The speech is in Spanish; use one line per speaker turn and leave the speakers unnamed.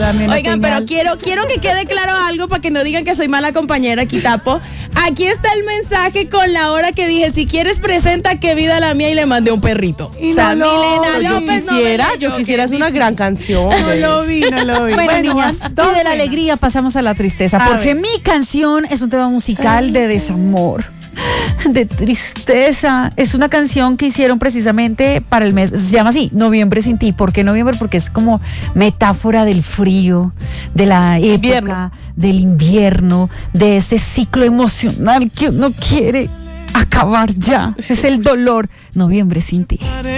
Dame una
Oigan,
señal.
pero quiero que quede claro algo para que no digan que soy mala compañera, aquí tapo. Aquí está el mensaje con la hora que dije, si quieres presenta qué vida la mía, y le mandé un perrito.
Y
o sea,
no lo-
Milena
yo
López no
Yo quisiera hacer una gran canción.
No lo vi.
Bueno, niñas, y de la alegría pasamos a la tristeza, porque mi canción es un tema musical de desamor, de tristeza. Es una canción que hicieron precisamente para el mes, se llama así, Noviembre sin ti. ¿Por qué noviembre? Porque es como metáfora del frío, de la época,
Invierno.
del invierno, de ese ciclo emocional que uno quiere acabar ya. Ese es el dolor. Noviembre sin ti.